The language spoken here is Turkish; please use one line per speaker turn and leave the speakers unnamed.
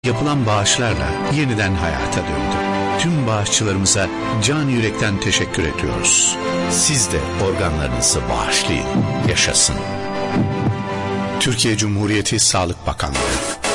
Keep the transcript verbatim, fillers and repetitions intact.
yapılan bağışlarla yeniden hayata döndü. Tüm bağışçılarımıza can yürekten teşekkür ediyoruz. Siz de organlarınızı bağışlayın, yaşasın. Türkiye Cumhuriyeti Sağlık Bakanlığı.